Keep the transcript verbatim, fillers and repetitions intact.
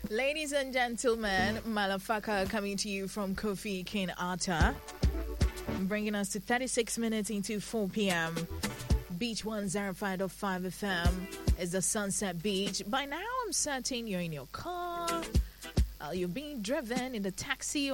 Ladies and gentlemen, Malafaka coming to you from Kofi Kinata, bringing us to thirty-six minutes into four p.m. Beach one oh five point five F M is the Sunset Beach. By now, I'm certain you're in your car, uh, you're being driven in the taxi